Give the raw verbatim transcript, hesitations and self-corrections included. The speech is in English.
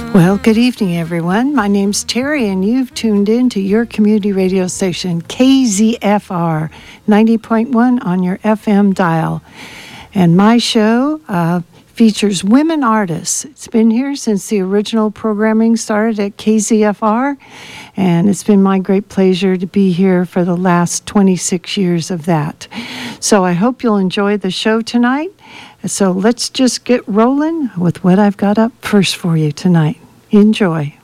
Well, good evening, everyone. My name's Terry, and you've tuned in to your community radio station, K Z F R ninety point one on your F M dial. And my show uh, features women artists. It's been here since the original programming started at K Z F R, and it's been my great pleasure to be here for the last twenty-six years of that. So I hope you'll enjoy the show tonight. So let's just get rolling with what I've got up first for you tonight. Enjoy.